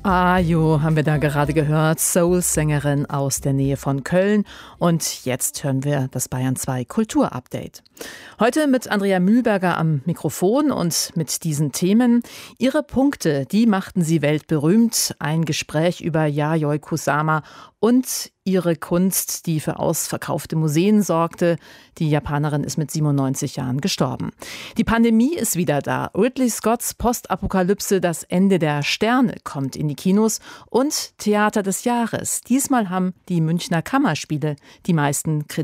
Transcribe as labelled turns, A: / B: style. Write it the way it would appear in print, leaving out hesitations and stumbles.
A: Ayo haben wir da gerade gehört, Soul-Sängerin aus der Nähe von Köln. Und jetzt hören wir das Bayern 2 Kulturupdate. Heute mit Andrea Mühlberger am Mikrofon und mit diesen Themen. Ihre Punkte, die machten sie weltberühmt. Ein Gespräch über Yayoi Kusama und ihre Kunst, die für ausverkaufte Museen sorgte. Die Japanerin ist mit 97 Jahren gestorben. Die Pandemie ist wieder da. Ridley Scotts Postapokalypse Das Ende der Sterne kommt in die Kinos und Theater des Jahres. Diesmal haben die Münchner Kammerspiele die meisten Kritiken